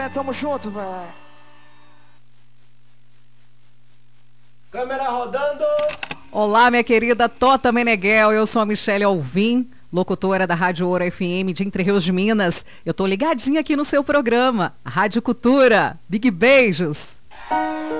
Tamo junto, velho. Câmera rodando. Olá, minha querida Tota Meneghel, eu sou a Michele Alvim, locutora da Rádio Ouro FM de Entre Rios de Minas. Eu tô ligadinha aqui no seu programa, Rádio Cultura. Big beijos!